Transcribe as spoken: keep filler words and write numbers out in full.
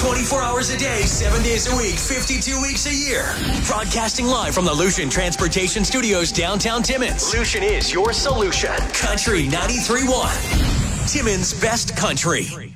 twenty-four hours a day, seven days a week, fifty-two weeks a year. Broadcasting live from the Lucian Transportation Studios downtown Timmins. Lucian is your solution. Country ninety-three point one. Timmins' best country.